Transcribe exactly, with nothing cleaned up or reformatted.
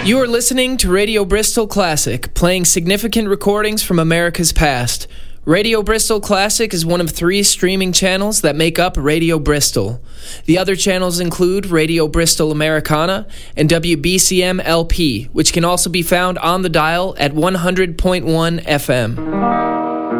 You are listening to Radio Bristol Classic, playing significant recordings from America's past. Radio Bristol Classic is one of three streaming channels that make up Radio Bristol. The other channels include Radio Bristol Americana and W B C M L P, which can also be found on the dial at one hundred point one F M.